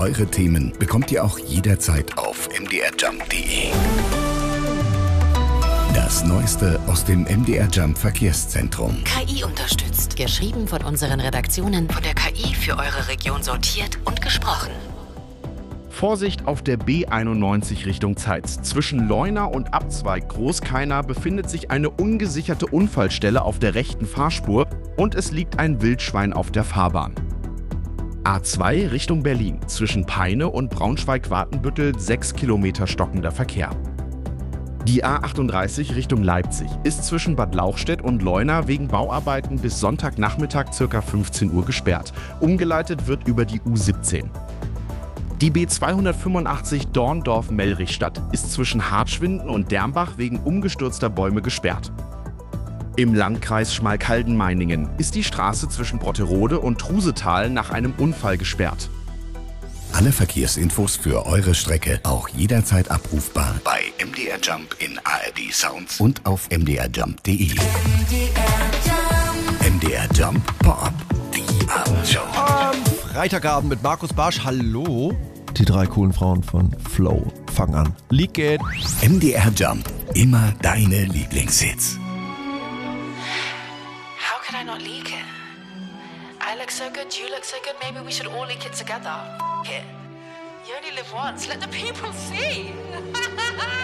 eure Themen bekommt ihr auch jederzeit auf mdrjump.de. Das Neueste aus dem MDR Jump Verkehrszentrum. KI unterstützt. Geschrieben von unseren Redaktionen, von der KI für eure Region sortiert und gesprochen. Vorsicht auf der B91 Richtung Zeitz. Zwischen Leuna und Abzweig Großkeiner befindet sich eine ungesicherte Unfallstelle auf der rechten Fahrspur und es liegt ein Wildschwein auf der Fahrbahn. A2 Richtung Berlin. Zwischen Peine und Braunschweig-Watenbüttel 6 Kilometer stockender Verkehr. Die A38 Richtung Leipzig ist zwischen Bad Lauchstädt und Leuna wegen Bauarbeiten bis Sonntagnachmittag ca. 15 Uhr gesperrt. Umgeleitet wird über die U17. Die B285 Dorndorf-Mellrichstadt ist zwischen Hartschwinden und Dermbach wegen umgestürzter Bäume gesperrt. Im Landkreis Schmalkalden-Meiningen ist die Straße zwischen Brotterode und Trusetal nach einem Unfall gesperrt. Alle Verkehrsinfos für eure Strecke auch jederzeit abrufbar bei MDR Jump in ARD Sounds und auf mdrjump.de. MDR Jump Pop, die Abendshow. Freitagabend mit Markus Barsch. Hallo. Die 3 coolen Frauen von Flow. Fang an. Lied geht. MDR Jump, immer deine Lieblingshits. How could I not leak it? I look so good, you look so good, maybe we should all leak it together. F*** it. You only live once, let the people see.